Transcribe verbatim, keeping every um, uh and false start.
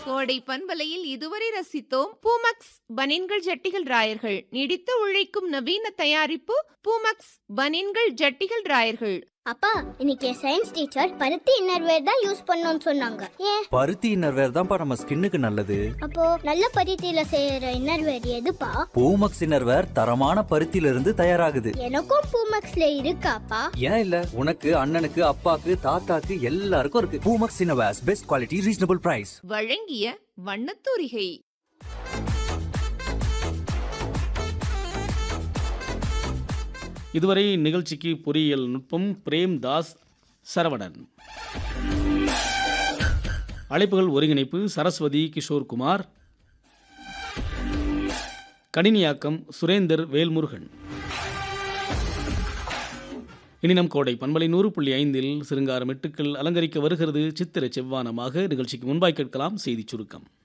கோடை பண்பலையில் இதுவரை ரசித்தோம் பூமக்ஸ் பனின்கள் ஜட்டிகள் ராயர்கள். நீடித்து உழைக்கும் நவீன தயாரிப்பு பூமக்ஸ் பனின்கள் ஜட்டிகள் ராயர்கள். அப்பா, இன்னைக்கு சயின்ஸ் டீச்சர் பருத்தி இன்னர்வேர் தான் யூஸ் பண்ணணும்னு சொன்னாங்க. ஏன்? பருத்தி இன்னர்வேர் தான்ப்பா நம்ம ஸ்கின்னுக்கு நல்லது. அப்போ நல்ல பருத்தியில செய்யற இன்னர்வேர் எதுப்பா? பூமக்ஸ் இன்னர்வேர் தரமான பருத்தியில இருந்து தயாராகுது. எனக்கும் பூமக்ஸ்ல இருக்காப்பா? ஏன் இல்ல, உனக்கு, அண்ணனுக்கு, அப்பாக்கு, தாத்தாக்கு எல்லாருக்கும் இருக்கு. Poomex innerwears, best quality, reasonable price. வழங்கிய வண்ணத்தூரிகை. இதுவரை நிகழ்ச்சிக்கு பொறியியல் நுட்பம் பிரேம்தாஸ் சரவணன். அழைப்புகள் ஒருங்கிணைப்பு சரஸ்வதி கிஷோர்குமார். கணினியாக்கம் சுரேந்தர் வேல்முருகன். இனி நம் கோடை பண்பலை நூறு புள்ளி ஐந்தில் சிருங்காரம் எட்டுக்கள் அலங்கரிக்க வருகிறது சித்திர செவ்வானமாக. நிகழ்ச்சிக்கு முன்பாய் கேட்கலாம் செய்திச் சுருக்கம்.